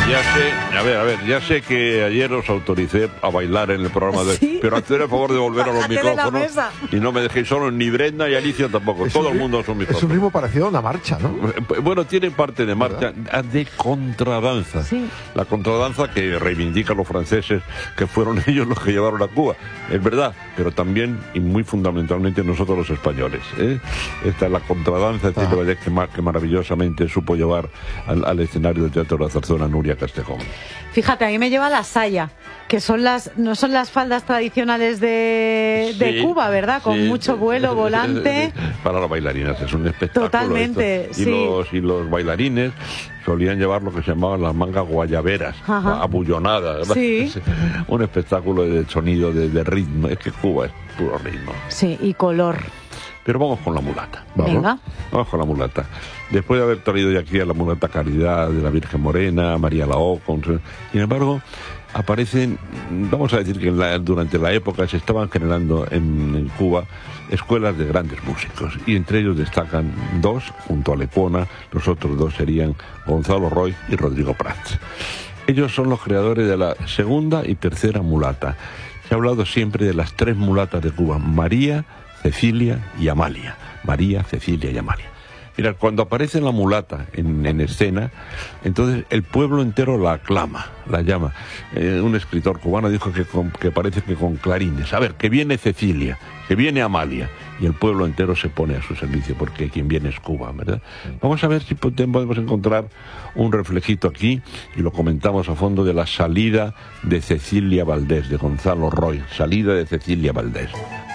Ya sé, a ver, ya sé que ayer os autoricé a bailar en el programa de... ¿Sí? Pero haced el favor de volver a los Bájate de la micrófonos mesa. y no me dejéis solo, ni Brenda ni Alicia tampoco. Todo el mundo son Es micrófonos. un ritmo parecido a una marcha, ¿no? Bueno, tiene parte de marcha, de contradanza. Sí. La contradanza que reivindican los franceses, que fueron ellos los que llevaron a Cuba. Es verdad, pero también y muy fundamentalmente nosotros los españoles. Esta es la contradanza de Tito Vallés que maravillosamente supo llevar al escenario del Teatro de la Zarzuela Nuria Castejón. Fíjate, a mí me lleva la saya, que son no son las faldas tradicionales de Cuba, ¿verdad? Con mucho vuelo, volante. Para las bailarinas es un espectáculo. Totalmente, esto. sí. Y los bailarines solían llevar lo que se llamaban las mangas guayaberas, abullonadas, ¿verdad? Sí. Un espectáculo de sonido, de ritmo. Es que Cuba es puro ritmo. Sí, y color. Pero vamos con la mulata. Venga. Vamos con la mulata. Después de haber traído ya aquí a la mulata Caridad, de la Virgen Morena, María Lao, sin embargo, aparecen, vamos a decir que durante la época se estaban generando en Cuba escuelas de grandes músicos, y entre ellos destacan dos, junto a Lepona. Los otros dos serían Gonzalo Roig y Rodrigo Prats. Ellos son los creadores de la segunda y tercera mulata. Se ha hablado siempre de las tres mulatas de Cuba: María, Cecilia y Amalia. María, Cecilia y Amalia. Mira, cuando aparece la mulata en escena, entonces el pueblo entero la aclama, la llama. Un escritor cubano dijo que parece que con clarines. A ver, que viene Cecilia, que viene Amalia, y el pueblo entero se pone a su servicio, porque quien viene es Cuba, ¿verdad? Vamos a ver si podemos encontrar un reflejito aquí, y lo comentamos a fondo, de la salida de Cecilia Valdés, de Gonzalo Roig. Salida de Cecilia Valdés.